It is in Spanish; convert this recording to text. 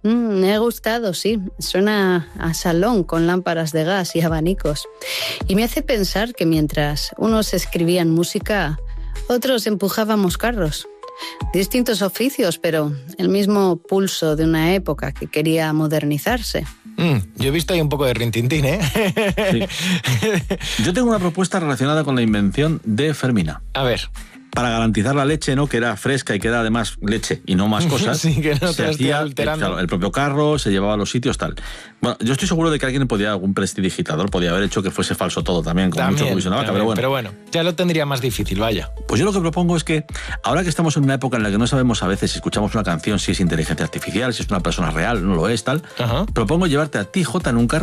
Me ha gustado, sí. Suena a salón con lámparas de gas y abanicos. Y me hace pensar que mientras unos escribían música, otros empujábamos carros. Distintos oficios, pero el mismo pulso de una época que quería modernizarse. Yo he visto ahí un poco de rintintín, ¿eh? Sí. Yo tengo una propuesta relacionada con la invención de Fermina. A ver. Para garantizar la leche, ¿no? Que era fresca y que era además leche y no más cosas. Sí, que no se te hacía alterando. claro, el propio carro, se llevaba a los sitios, tal. Bueno, yo estoy seguro de que alguien podía, algún prestidigitador podía haber hecho que fuese falso todo también, con mucho comisión de vaca, pero bueno, ya lo tendría más difícil, vaya. Pues yo lo que propongo es que, ahora que estamos en una época en la que no sabemos a veces si escuchamos una canción, si es inteligencia artificial, si es una persona real, no lo es, tal, propongo llevarte a ti, Jota, en un carro